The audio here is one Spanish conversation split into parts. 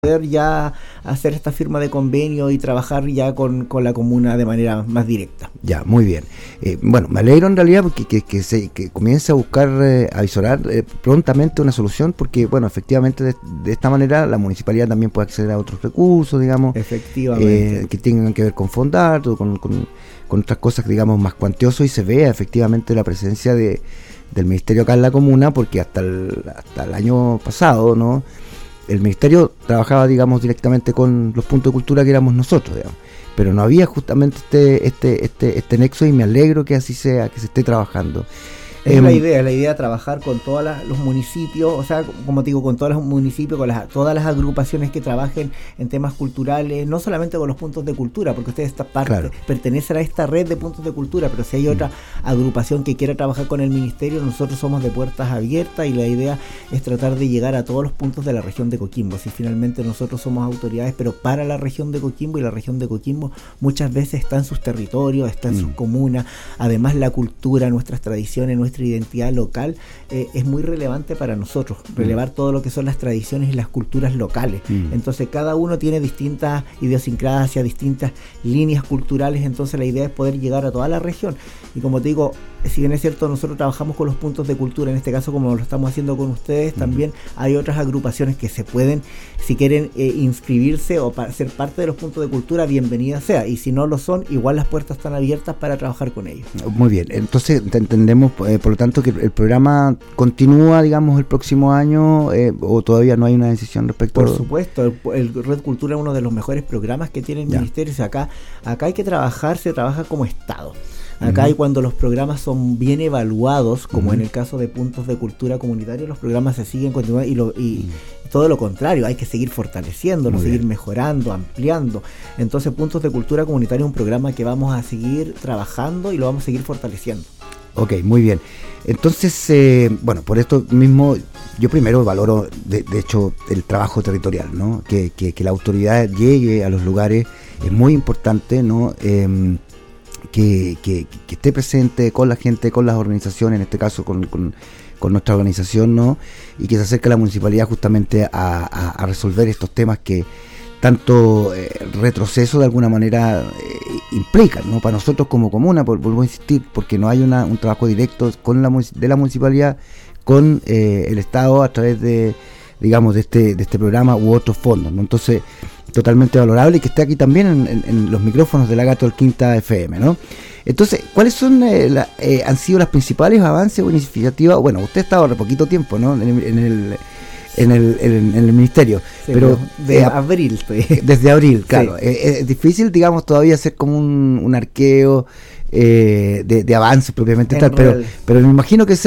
poder ya hacer esta firma de convenio y trabajar ya con la comuna de manera más directa. Ya, muy bien. Bueno, me alegro en realidad porque que comience a buscar, a visorar prontamente una solución, porque bueno, efectivamente de esta manera la municipalidad también puede acceder a otros recursos, digamos, efectivamente, que tengan que ver con fondar, con otras cosas, digamos, más cuantiosos, y se vea efectivamente la presencia del Ministerio acá en la comuna, porque hasta el año pasado, ¿no?, el ministerio trabajaba, digamos, directamente con los puntos de cultura que éramos nosotros, digamos, pero no había justamente este nexo, y me alegro que así sea, que se esté trabajando. Es la idea trabajar con todos los municipios, o sea, como te digo, con todos los municipios, con todas las agrupaciones que trabajen en temas culturales, no solamente con los puntos de cultura, porque ustedes pertenecen a esta red de puntos de cultura, pero si hay otra agrupación que quiera trabajar con el ministerio, nosotros somos de puertas abiertas, y la idea es tratar de llegar a todos los puntos de la región de Coquimbo. Si finalmente nosotros somos autoridades, pero para la región de Coquimbo, y la región de Coquimbo muchas veces está en sus territorios, está en sus comunas. Además, la cultura, nuestras tradiciones, nuestra identidad local es muy relevante para nosotros, relevar todo lo que son las tradiciones y las culturas locales. Entonces cada uno tiene distintas idiosincrasias, distintas líneas culturales, entonces la idea es poder llegar a toda la región. Y como te digo, si bien es cierto, nosotros trabajamos con los puntos de cultura, en este caso como lo estamos haciendo con ustedes, también hay otras agrupaciones que se pueden, si quieren inscribirse o ser parte de los puntos de cultura, bienvenida sea, y si no lo son, igual las puertas están abiertas para trabajar con ellos. Muy bien, entonces entendemos, por lo tanto, que el programa continúa, digamos, el próximo año, o todavía no hay una decisión respecto. Por supuesto, el Red Cultura es uno de los mejores programas que tiene el ministerio. O sea, acá hay que trabajar, se trabaja como Estado. Acá y cuando los programas son bien evaluados, como en el caso de puntos de cultura comunitaria, los programas se siguen continuando, y todo lo contrario, hay que seguir fortaleciéndolo, seguir mejorando, ampliando. Entonces, puntos de cultura comunitaria es un programa que vamos a seguir trabajando y lo vamos a seguir fortaleciendo. Ok, muy bien. Entonces, bueno, por esto mismo, yo primero valoro, de hecho, el trabajo territorial, ¿no? Que la autoridad llegue a los lugares es muy importante, ¿no? Que esté presente con la gente, con las organizaciones, en este caso con nuestra organización, ¿no? Y que se acerque a la municipalidad justamente a resolver estos temas que tanto retroceso de alguna manera implican, ¿no? Para nosotros como comuna, vuelvo a insistir, porque no hay un trabajo directo de la municipalidad con el Estado a través de, digamos, de este programa u otros fondos, ¿no? Entonces, totalmente valorable, y que esté aquí también en los micrófonos de la Gato Quinta FM, ¿no? Entonces, ¿cuáles son han sido las principales avances o iniciativas? Bueno, usted ha estado hace poquito tiempo, ¿no?, en el ministerio, sí, pero de abril desde abril, claro. Sí. Es difícil, digamos, todavía hacer como un arqueo de avances propiamente tal, pero me imagino que se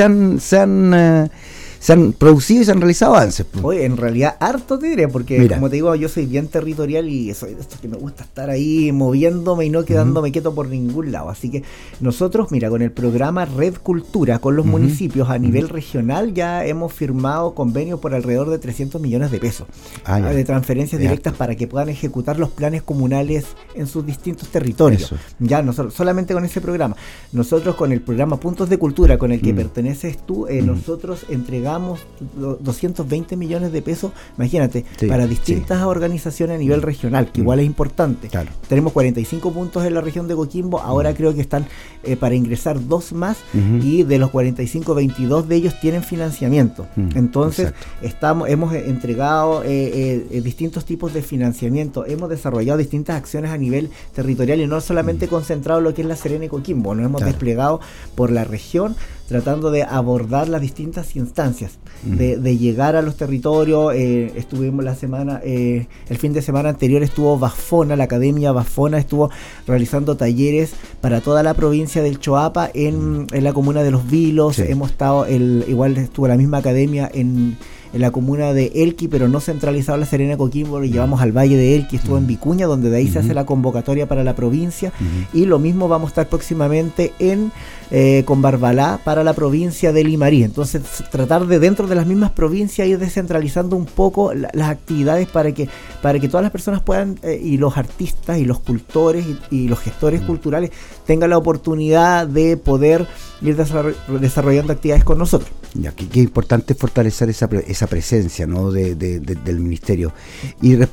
han producido y se han realizado avances. Oye, en realidad harto te diré, porque como te digo, yo soy bien territorial y soy de estos que me gusta estar ahí moviéndome y no quedándome quieto por ningún lado. Así que nosotros, con el programa Red Cultura, con los municipios a nivel regional, ya hemos firmado convenios por alrededor de 300 millones de pesos de transferencias directas para que puedan ejecutar los planes comunales en sus distintos territorios. Eso. Ya nosotros, solamente con ese programa. Nosotros con el programa Puntos de Cultura, con el que perteneces tú, nosotros entregamos 220 millones de pesos, imagínate, para distintas organizaciones a nivel regional, que igual es importante. Claro. Tenemos 45 puntos en la región de Coquimbo, ahora creo que están para ingresar 2 más, y de los 45, 22 de ellos tienen financiamiento. Entonces, hemos entregado distintos tipos de financiamiento, hemos desarrollado distintas acciones a nivel territorial, y no solamente concentrado en lo que es La Serena y Coquimbo, nos hemos desplegado por la región, tratando de abordar las distintas instancias, de llegar a los territorios. Estuvimos el fin de semana anterior estuvo Bafona, la Academia Bafona estuvo realizando talleres para toda la provincia del Choapa en la comuna de Los Vilos. Hemos estado, igual estuvo la misma academia en la comuna de Elqui, pero no centralizado en La Serena, Coquimbo, lo llevamos al Valle de Elqui, estuvo en Vicuña, donde de ahí se hace la convocatoria para la provincia, y lo mismo vamos a estar próximamente con Barbalá para la provincia de Limarí. Entonces, tratar de dentro de las mismas provincias ir descentralizando un poco las actividades para que todas las personas puedan, y los artistas y los cultores y los gestores culturales tengan la oportunidad de poder ir desarrollando actividades con nosotros. Ya, qué importante fortalecer esa presencia, ¿no? del ministerio. Y